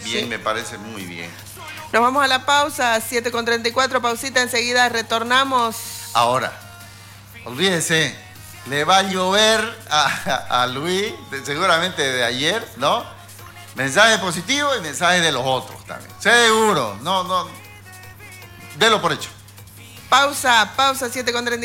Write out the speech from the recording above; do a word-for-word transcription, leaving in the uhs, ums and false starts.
bien, Sí. me parece muy bien. Nos vamos a la pausa, siete con treinta y cuatro, pausita, enseguida retornamos. Ahora, olvídese, le va a llover a, a Luis, de- seguramente de ayer, ¿no? Mensajes positivos y mensajes de los otros también. Seguro, no, no, délo por hecho. Pausa, pausa, siete con treinta y cuatro.